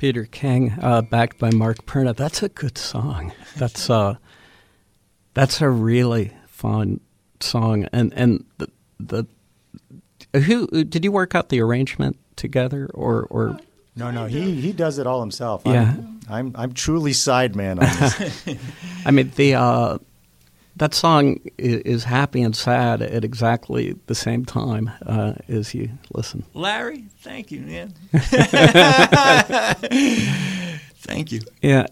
Peter King, backed by Mark Perna. That's a good song. That's a really fun song. And the who did you work out the arrangement together or? No, he does it all himself. Yeah, I'm truly sideman on this. I mean that song is happy and sad at exactly the same time as you listen. Larry, thank you, man. Thank you. Yeah,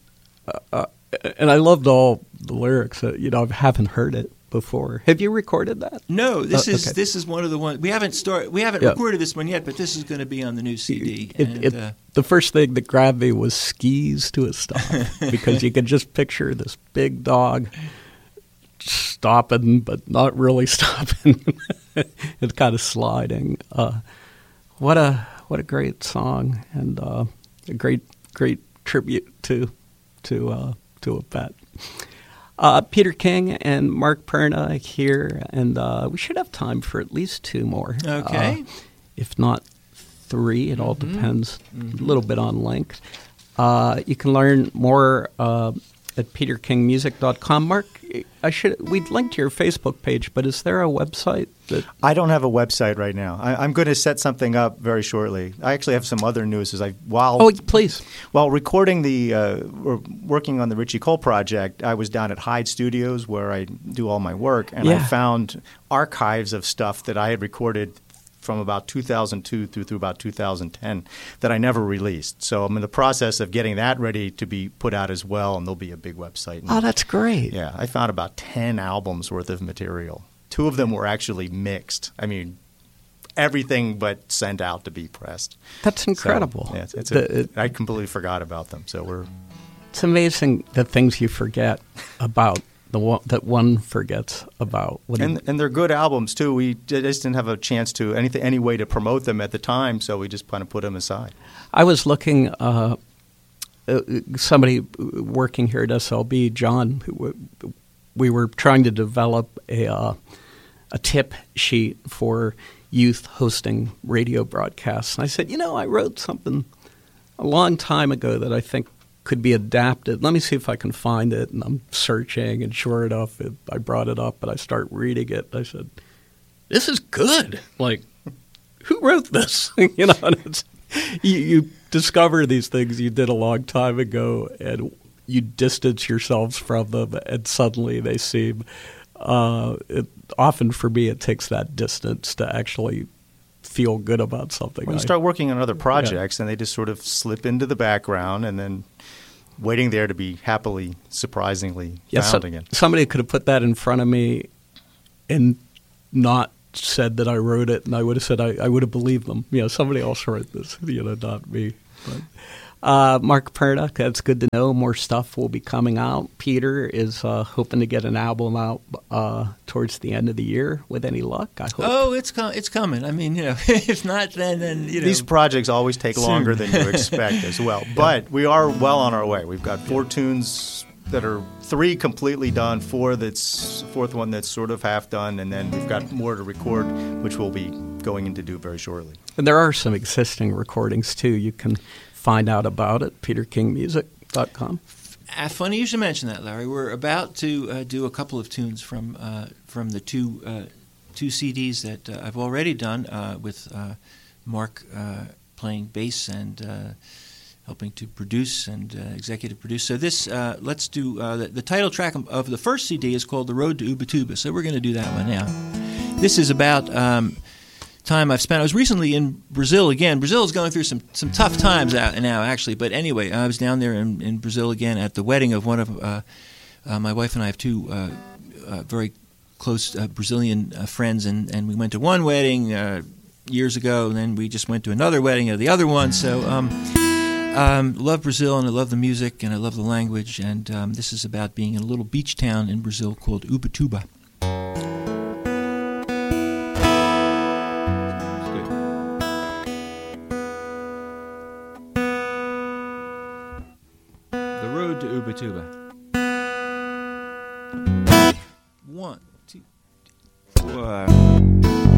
and I loved all the lyrics. I haven't heard it before. Have you recorded that? No, this okay. is one of the ones we haven't recorded this one yet, but this is going to be on the new CD. The first thing that grabbed me was skis to a stop because you could just picture this big dog stopping, but not really stopping. It's kind of sliding. What a great song and a great tribute to a pet. Peter King and Mark Perna here, and we should have time for at least two more. Okay. If not three, it all depends a little bit on length. You can learn more at peterkingmusic.com. Mark, we'd link to your Facebook page, but is there a website that... I don't have a website right now. I'm going to set something up very shortly. I actually have some other news. Please. While recording working on the Richie Cole project, I was down at Hyde Studios where I do all my work, and I found archives of stuff that I had recorded from about 2002 through about 2010 that I never released. So I'm in the process of getting that ready to be put out as well, and there'll be a big website. Oh, that's great. Yeah, I found about 10 albums worth of material. 2 of them were actually mixed. I mean, everything but sent out to be pressed. That's incredible. So, yeah, I completely forgot about them. So it's amazing the things you forget about. That one forgets about. And they're good albums, too. We just didn't have a chance to any way to promote them at the time, so we just kind of put them aside. I was looking, somebody working here at SLB, John, we were trying to develop a tip sheet for youth hosting radio broadcasts. And I said, I wrote something a long time ago that I think could be adapted. Let me see if I can find it. And I'm searching, and sure enough, I brought it up, and I start reading it. I said, this is good. Like, who wrote this? You discover these things you did a long time ago, and you distance yourselves from them, and suddenly they seem, often for me, it takes that distance to actually feel good about something. When you start working on other projects, and they just sort of slip into the background, and then waiting there to be happily, surprisingly found again. Somebody could have put that in front of me and not said that I wrote it, and I would have said I would have believed them. Somebody else wrote this, not me. But, Mark Perna, that's good to know. More stuff will be coming out. Peter is hoping to get an album out towards the end of the year. With any luck, I hope. Oh, it's coming. I mean, if not, then these projects always take longer than you expect as well. But we are well on our way. We've got 4 tunes that are 3 completely done, 4th one that's sort of half done, and then we've got more to record, which we'll be going in to do very shortly. And there are some existing recordings too. You can find out about it, peterkingmusic.com. Funny you should mention that, Larry. We're about to do a couple of tunes from the two CDs that I've already done with Mark playing bass and helping to produce and executive produce. So this, let's do the title track of the first CD is called "The Road to Ubatuba." So we're going to do that one now. This is about time I've spent. I was recently in Brazil again. Brazil is going through some tough times now, actually. But anyway, I was down there in Brazil again at the wedding of one of my wife and I have 2 very close Brazilian friends, and we went to one wedding years ago, and then we just went to another wedding of the other one. So love Brazil, and I love the music, and I love the language, and this is about being in a little beach town in Brazil called Ubatuba. To Ubatuba. 1, 2, 4.